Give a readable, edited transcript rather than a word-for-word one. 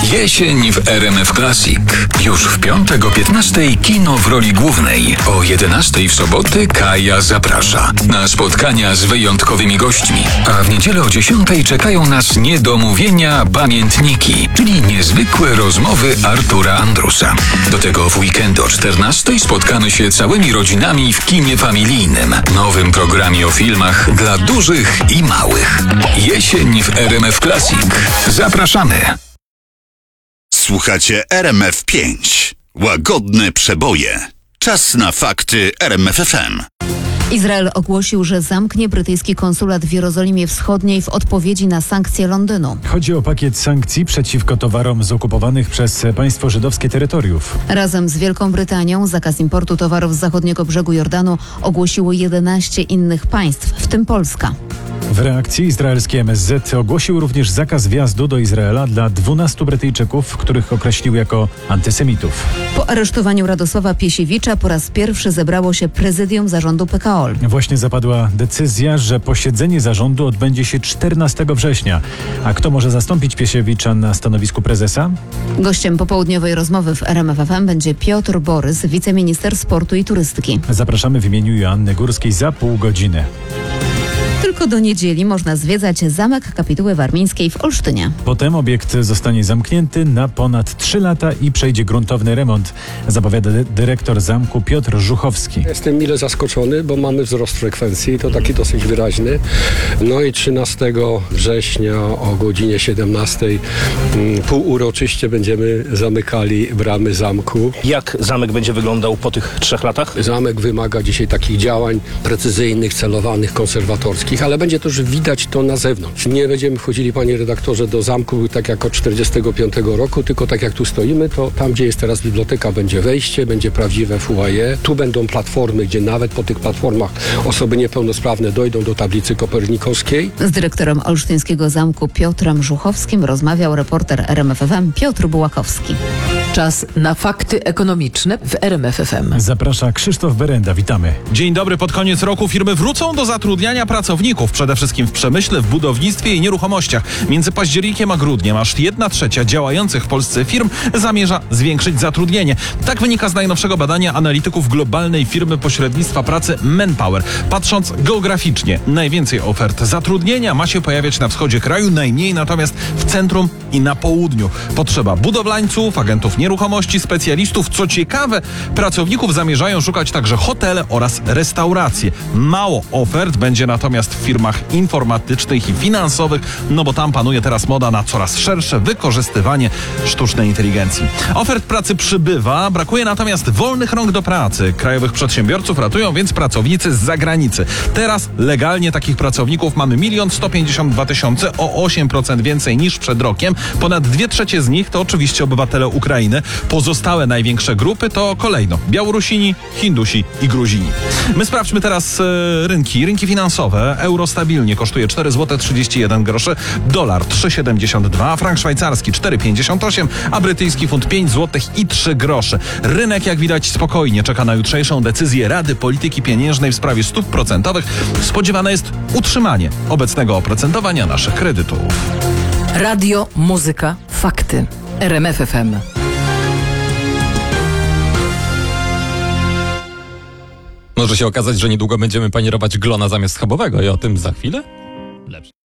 Jesień w RMF Classic. Już w piątek o 15:00 kino w roli głównej. O 11:00 w soboty Kaja zaprasza na spotkania z wyjątkowymi gośćmi. A w niedzielę o 10:00 czekają nas niedomówienia pamiętniki, czyli niezwykłe rozmowy Artura Andrusa. Do tego w weekend o 14:00 spotkamy się całymi rodzinami w kinie familijnym. Nowym programie o filmach dla dużych i małych. Jesień w RMF Classic. Zapraszamy. Słuchacie RMF5. Łagodne przeboje. Czas na fakty RMFFM. Izrael ogłosił, że zamknie brytyjski konsulat w Jerozolimie Wschodniej w odpowiedzi na sankcje Londynu. Chodzi o pakiet sankcji przeciwko towarom z okupowanych przez państwo żydowskie terytoriów. Razem z Wielką Brytanią zakaz importu towarów z zachodniego brzegu Jordanu ogłosiło 11 innych państw, w tym Polska. W reakcji izraelski MSZ ogłosił również zakaz wjazdu do Izraela dla 12 Brytyjczyków, których określił jako antysemitów. Po aresztowaniu Radosława Piesiewicza po raz pierwszy zebrało się prezydium zarządu PKO. Właśnie zapadła decyzja, że posiedzenie zarządu odbędzie się 14 września. A kto może zastąpić Piesiewicza na stanowisku prezesa? Gościem popołudniowej rozmowy w RMFFM będzie Piotr Borys, wiceminister sportu i turystyki. Zapraszamy w imieniu Joanny Górskiej za pół godziny. Tylko do niedzieli można zwiedzać Zamek Kapituły Warmińskiej w Olsztynie. Potem obiekt zostanie zamknięty na ponad 3 lata i przejdzie gruntowny remont, zapowiada dyrektor zamku Piotr Żuchowski. Jestem mile zaskoczony, bo mamy wzrost frekwencji, to taki dosyć wyraźny. No i 13 września o godzinie 17:00 półuroczyście będziemy zamykali bramy zamku. Jak zamek będzie wyglądał po tych 3 latach? Zamek wymaga dzisiaj takich działań precyzyjnych, celowanych, konserwatorskich, ale będzie też widać to na zewnątrz. Nie będziemy wchodzili, panie redaktorze, do zamku tak jak od 1945 roku, tylko tak jak tu stoimy, to tam, gdzie jest teraz biblioteka, będzie wejście, będzie prawdziwe foyer. Tu będą platformy, gdzie nawet po tych platformach osoby niepełnosprawne dojdą do tablicy kopernikowskiej. Z dyrektorem olsztyńskiego zamku Piotrem Żuchowskim rozmawiał reporter RMFFM Piotr Bułakowski. Czas na fakty ekonomiczne w RMFFM. Zaprasza Krzysztof Berenda, witamy. Dzień dobry. Pod koniec roku firmy wrócą do zatrudniania pracowników, przede wszystkim w przemyśle, w budownictwie i nieruchomościach. Między październikiem a grudniem aż 1/3 działających w Polsce firm zamierza zwiększyć zatrudnienie. Tak wynika z najnowszego badania analityków globalnej firmy pośrednictwa pracy Manpower. Patrząc geograficznie, najwięcej ofert zatrudnienia ma się pojawiać na wschodzie kraju, najmniej natomiast w centrum i na południu. Potrzeba budowlańców, agentów nieruchomości, specjalistów. Co ciekawe, pracowników zamierzają szukać także hotele oraz restauracje. Mało ofert będzie natomiast w firmach informatycznych i finansowych, no bo tam panuje teraz moda na coraz szersze wykorzystywanie sztucznej inteligencji. Ofert pracy przybywa, brakuje natomiast wolnych rąk do pracy. Krajowych przedsiębiorców ratują więc pracownicy z zagranicy. Teraz legalnie takich pracowników mamy 1 152 000, o 8% więcej niż przed rokiem. Ponad 2/3 z nich to oczywiście obywatele Ukrainy. Pozostałe największe grupy to kolejno Białorusini, Hindusi i Gruzini. My sprawdźmy teraz rynki finansowe. Euro stabilnie kosztuje 4,31 zł, dolar 3,72, frank szwajcarski 4,58, a brytyjski funt 5,03 zł. Rynek, jak widać, spokojnie czeka na jutrzejszą decyzję Rady Polityki Pieniężnej w sprawie stóp procentowych. Spodziewane jest utrzymanie obecnego oprocentowania naszych kredytów. Radio, muzyka, fakty. RMFFM. Może się okazać, że niedługo będziemy panierować glona zamiast schabowego i o tym za chwilę?